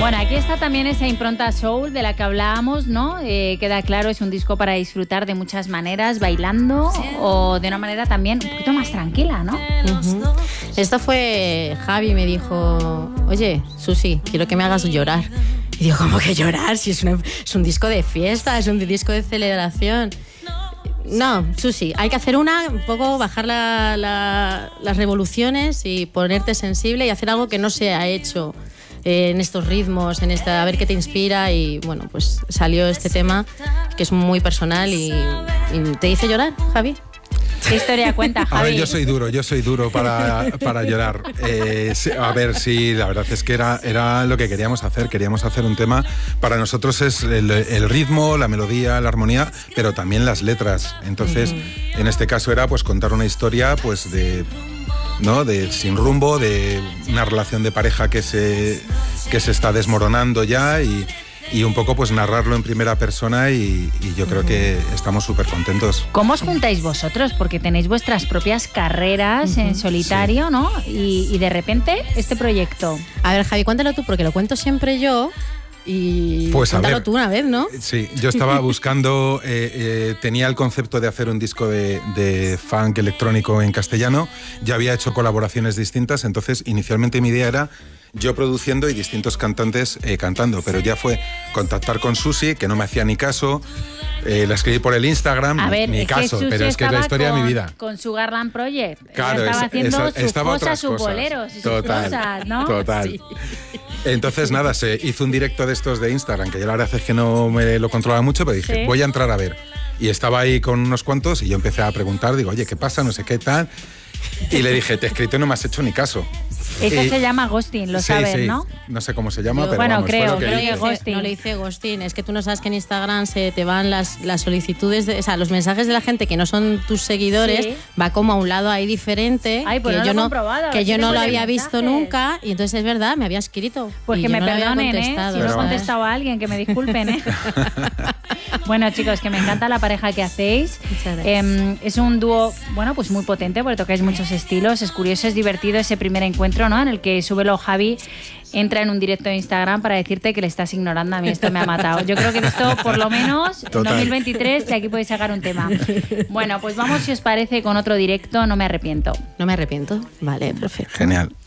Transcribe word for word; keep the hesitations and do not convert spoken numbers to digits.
Bueno, aquí está también esa impronta soul de la que hablábamos, ¿no? Eh, queda claro, es un disco para disfrutar de muchas maneras, bailando o de una manera también un poquito más tranquila, ¿no? Uh-huh. Esto fue Javi, me dijo, oye, Susi, quiero que me hagas llorar. Y digo, ¿cómo que llorar? Si es, una, es un disco de fiesta, es un disco de celebración. No, Susi, hay que hacer una, un poco bajar la, la, las revoluciones y ponerte sensible y hacer algo que no se ha hecho eh, en estos ritmos, en esta, a ver qué te inspira. Y bueno, pues salió este tema que es muy personal y, y te hizo llorar, Javi. ¿Qué historia cuenta, Javi? A ver, yo soy duro, yo soy duro para, para llorar. Eh, a ver, sí, la verdad es que era, era lo que queríamos hacer. Queríamos hacer un tema, para nosotros es el, el ritmo, la melodía, la armonía, pero también las letras. Entonces, uh-huh. en este caso era pues contar una historia pues de... ¿no? De sin rumbo, de una relación de pareja que se, que se está desmoronando ya y... y un poco pues narrarlo en primera persona y, y yo creo que estamos súper contentos. ¿Cómo os juntáis vosotros? Porque tenéis vuestras propias carreras uh-huh. en solitario, sí. ¿no? Y, y de repente este proyecto. A ver, Javi, cuéntalo tú, porque lo cuento siempre yo. Y pues cuéntalo ver, tú una vez, ¿no? Sí, yo estaba buscando, eh, eh, tenía el concepto de hacer un disco de, de funk electrónico en castellano, ya había hecho colaboraciones distintas, entonces inicialmente mi idea era yo produciendo y distintos cantantes eh, cantando, pero ya fue contactar con Susi, que no me hacía ni caso, eh, la escribí por el Instagram, a ver, ni es caso, que pero es que es la historia con, de mi vida. Con Sugarland Project, claro, ella estaba es, haciendo esa, sus cosas, otras sus cosas. boleros y Total, sus cosas, ¿no? Total. Sí. Entonces, nada, se hizo un directo de estos de Instagram, que yo la verdad es que no me lo controlaba mucho, pero dije, ¿sí? voy a entrar a ver. Y estaba ahí con unos cuantos y yo empecé a preguntar, digo, oye, ¿qué pasa? No sé qué tal. Y le dije, te he escrito y no me has hecho ni caso. Esa y, se llama ghosting, lo sí, sabes, sí. ¿no? No sé cómo se llama, Yo, pero bueno, vamos, creo, fue lo que creo hice. que ghosting. No le hice ghosting, es que tú no sabes que en Instagram se te van las, las solicitudes, de, o sea, los mensajes de la gente que no son tus seguidores, sí. va como a un lado ahí diferente. Ay, pues que no yo lo no, que yo no lo había visto nunca, y entonces es verdad, me había escrito. Pues que me no perdonen, ¿eh? Si no he contestado a alguien, que me disculpen, ¿eh? Bueno, chicos, que me encanta la pareja que hacéis. Eh, es un dúo, bueno, pues muy potente, porque tocáis muchos estilos. Es curioso, es divertido ese primer encuentro, ¿no? En el que Súbelo Javi entra en un directo de Instagram para decirte que le estás ignorando. A mí esto me ha matado. Yo creo que esto, por lo menos, en dos mil veintitrés, de aquí podéis sacar un tema. Bueno, pues vamos, si os parece, con otro directo. No me arrepiento. No me arrepiento. Vale, perfecto. Genial.